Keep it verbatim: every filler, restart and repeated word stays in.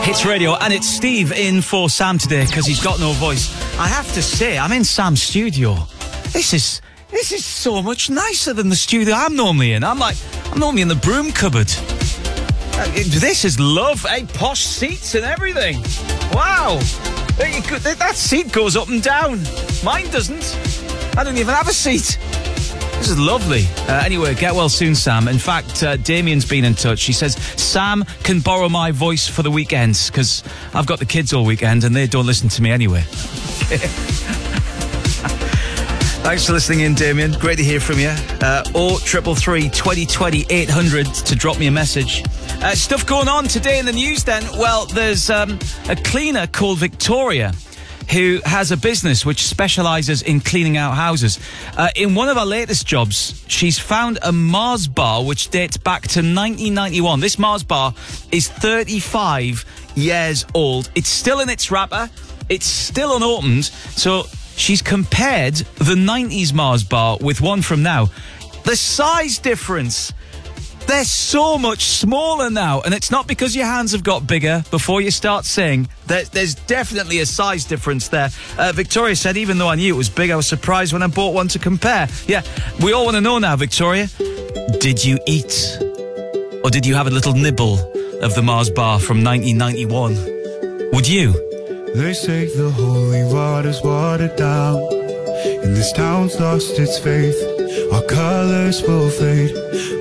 Hits Radio, and it's Steve in for Sam today because he's got no voice. I have to say, I'm in Sam's studio. This is this is so much nicer than the studio I'm normally in. I'm like, I'm normally in the broom cupboard. Uh, this is love, eh? Posh seats and everything. Wow. That seat goes up and down. Mine doesn't. I don't even have a seat. This is lovely. Uh, anyway, get well soon, Sam. In fact, uh, Damien's been in touch. She says, Sam can borrow my voice for the weekends because I've got the kids all weekend and they don't listen to me anyway. Thanks for listening in, Damien. Great to hear from you. Uh, oh triple three, twenty twenty, eight hundred to drop me a message. Uh, stuff going on today in the news then. Well, there's um, a cleaner called Victoria who has a business which specialises in cleaning out houses. Uh, in one of her latest jobs, she's found a Mars bar which dates back to nineteen ninety-one. This Mars bar is thirty-five years old. It's still in its wrapper. It's still unopened. So she's compared the nineties Mars bar with one from now. The size difference. They're so much smaller now, and it's not because your hands have got bigger before you start saying. There, there's definitely a size difference there. Uh, Victoria said, even though I knew it was big, I was surprised when I bought one to compare. Yeah, we all want to know now, Victoria. Did you eat? Or did you have a little nibble of the Mars bar from nineteen ninety-one? Would you? They say the holy water's watered down, and this town's lost its faith. Our colours will fade.